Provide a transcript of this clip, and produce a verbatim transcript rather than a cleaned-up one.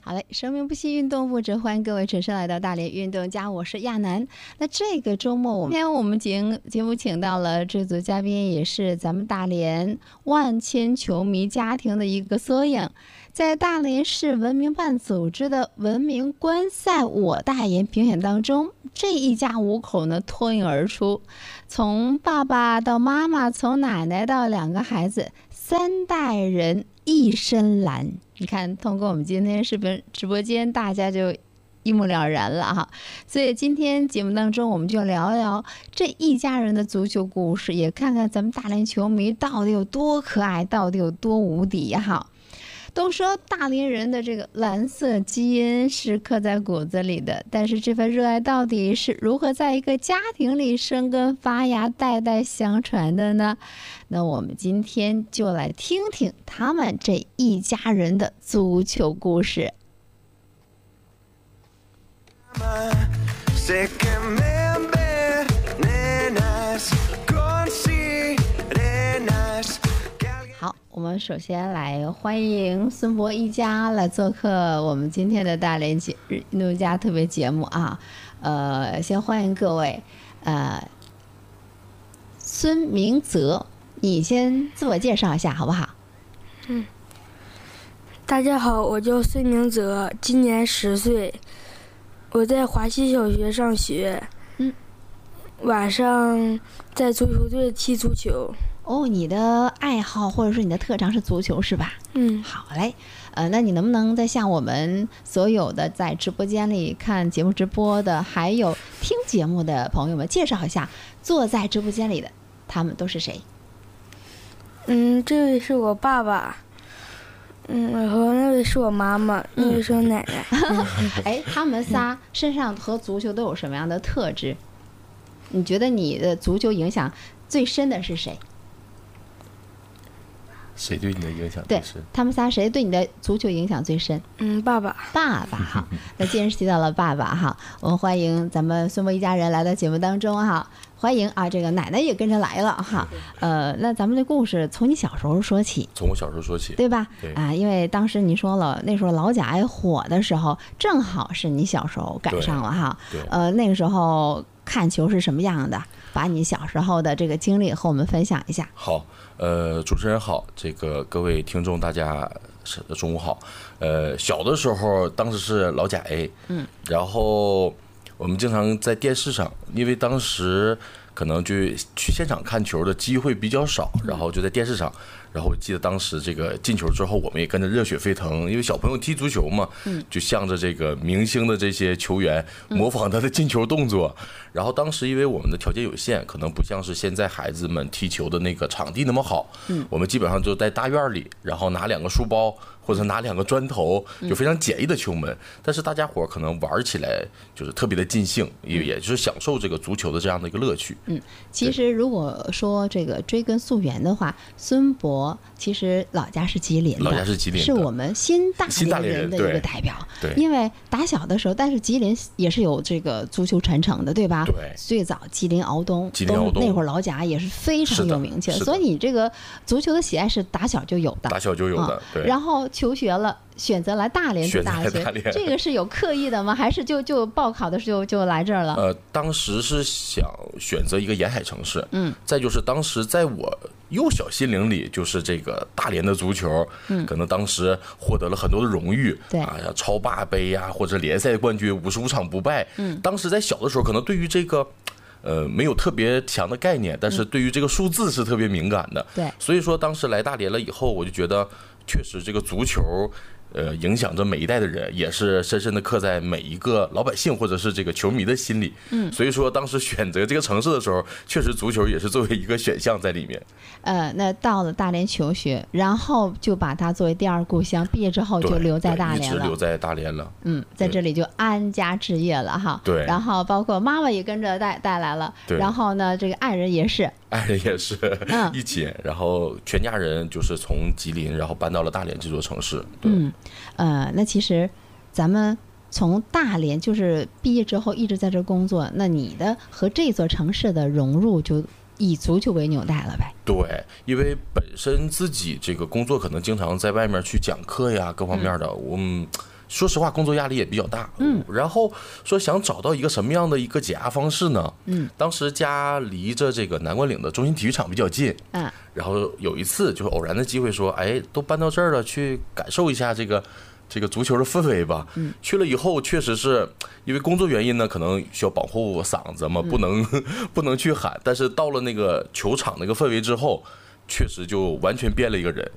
好嘞，生命不息，运动不止，欢迎各位准时来到大连运动家，我是亚楠。那这个周末，我们今天我们节节目请到了这组嘉宾，也是咱们大连万千球迷家庭的一个缩影。在大连市文明办组织的文明观赛我大爷评选当中，这一家五口呢脱颖而出，从爸爸到妈妈，从奶奶到两个孩子，三代人一身蓝。你看，通过我们今天视频直播间，大家就一目了然了哈。所以今天节目当中，我们就聊聊这一家人的足球故事，也看看咱们大连球迷到底有多可爱，到底有多无敌哈。都说大连人的这个蓝色基因是刻在骨子里的，但是这份热爱到底是如何在一个家庭里生根发芽、代代相传的呢？那我们今天就来听听他们这一家人的足球故事。好，我们首先来欢迎孙博一家来做客我们今天的大连节运动家特别节目啊。呃，先欢迎各位，呃，孙明泽，你先自我介绍一下好不好？ 嗯，大家好，我叫孙明泽，今年十岁，我在华西小学上学。 嗯， 晚上在足球队踢足球。 哦，你的爱好或者说你的特长是足球是吧？ 嗯， 好嘞。呃，那你能不能再向我们所有的在直播间里看节目直播的，还有听节目的朋友们介绍一下，坐在直播间里的他们都是谁？ 嗯，这位是我爸爸，嗯，然后那位是我妈妈，那位是我奶奶。 哎，他们仨身上和足球都有什么样的特质？你觉得你的足球影响最深的是谁？ 谁对你的影响最深？ 对，他们仨谁对你的足球影响最深？ 嗯，爸爸。 爸爸哈。那既然是提到了爸爸哈，我们欢迎咱们孙博一家人来到节目当中哈，欢迎啊，这个奶奶也跟着来了哈。呃，那咱们这故事从你小时候说起。 从我小时候说起， 对吧？ 对啊，因为当时你说了，那时候老甲 A 火的时候，正好是你小时候赶上了哈。 对。 呃，那个时候看球是什么样的？把你小时候的这个经历和我们分享一下。 好，呃，主持人好，这个各位听众大家是中午好。呃，小的时候当时是老甲 A， 嗯， 然后我们经常在电视上，因为当时可能就去现场看球的机会比较少，然后就在电视上。然后我记得当时这个进球之后，我们也跟着热血沸腾，因为小朋友踢足球嘛，就向着这个明星的这些球员模仿他的进球动作。然后当时因为我们的条件有限，可能不像是现在孩子们踢球的那个场地那么好，我们基本上就在大院里，然后拿两个书包或者拿两个砖头，就非常简易的球门。但是大家伙可能玩起来就是特别的尽兴，也也就是享受这个足球的这样的一个乐趣。 嗯，其实如果说这个追根溯源的话，孙博其实老家是吉林的， 老家是吉林的， 是我们新大连人的一个代表。 对， 因为打小的时候，但是吉林也是有这个足球传承的，对吧？ 对， 最早吉林敖东， 吉林敖东那会儿老甲也是非常有名气的，所以你这个足球的喜爱是打小就有的， 打小就有的。对， 然后求学了。选择来大连读大学，这个是有刻意的吗？还是就就报考的时候就来这儿了？ 呃，当时是想选择一个沿海城市， 嗯， 再就是当时在我幼小心灵里，就是这个大连的足球， 嗯， 可能当时获得了很多的荣誉， 对啊，超霸杯呀、啊，或者联赛冠军，五十五场不败， 嗯， 当时在小的时候，可能对于这个。呃，没有特别强的概念，但是对于这个数字是特别敏感的。 对， 所以说当时来大连了以后，我就觉得确实这个足球。呃，影响着每一代的人，也是深深的刻在每一个老百姓或者是这个球迷的心里。 嗯， 所以说当时选择这个城市的时候，确实足球也是作为一个选项在里面。 呃，那到了大连求学，然后就把它作为第二故乡，毕业之后就留在大连了， 一直留在大连了。 嗯，在这里就安家置业了哈。 对， 然后包括妈妈也跟着带带来了， 对， 然后呢，这个爱人也是。 爱人也是一起，然后全家人就是从吉林，然后搬到了大连这座城市。 嗯，呃，那其实咱们从大连就是毕业之后一直在这工作，那你的和这座城市的融入就以足球为纽带了呗？ 对，因为本身自己这个工作可能经常在外面去讲课呀，各方面的， 嗯、 我们。 说实话，工作压力也比较大。嗯，然后说想找到一个什么样的一个解压方式呢？嗯，当时家离着这个南关岭的中心体育场比较近。嗯，然后有一次就是偶然的机会说，哎，都搬到这儿了，去感受一下这个这个足球的氛围吧。嗯，去了以后，确实是因为工作原因呢，可能需要保护嗓子嘛，不能、嗯、不能去喊。但是到了那个球场那个氛围之后，确实就完全变了一个人。